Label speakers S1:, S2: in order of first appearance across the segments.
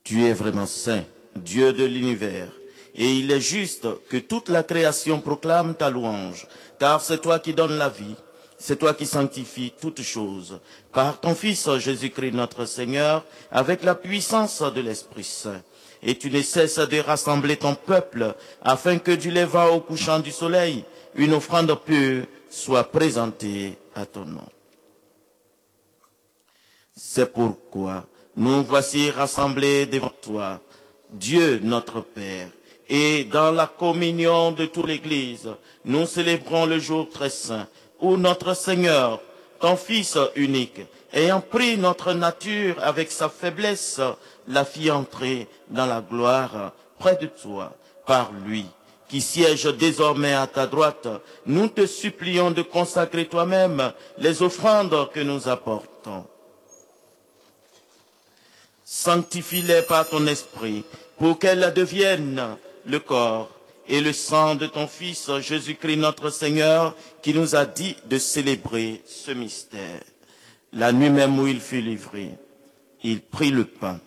S1: Tu es vraiment saint, Dieu de l'univers, et il est juste que toute la création proclame ta louange, car c'est toi qui donnes la vie, c'est toi qui sanctifies toutes choses, par ton Fils Jésus-Christ notre Seigneur, avec la puissance de l'Esprit Saint. Et tu ne cesses de rassembler ton peuple, afin que du levant au couchant du soleil, une offrande pure soit présentée à ton nom. C'est pourquoi nous voici rassemblés devant toi, Dieu notre Père, et dans la communion de toute l'Église, nous célébrons le jour très saint, où notre Seigneur, ton Fils unique, ayant pris notre nature avec sa faiblesse, l'a fit entrer dans la gloire près de toi, par lui, qui siège désormais à ta droite. Nous te supplions de consacrer toi-même les offrandes que nous apportons. Sanctifie-les par ton esprit, pour qu'elles deviennent le corps et le sang de ton Fils Jésus-Christ notre Seigneur, qui nous a dit de célébrer ce mystère. La nuit même où il fut livré, il prit le pain.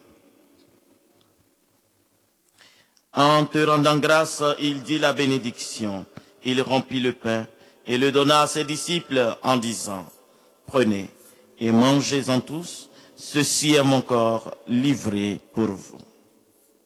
S1: En te rendant grâce, il dit la bénédiction. Il rompit le pain et le donna à ses disciples en disant, « Prenez et mangez-en tous, ceci est mon corps livré pour vous. »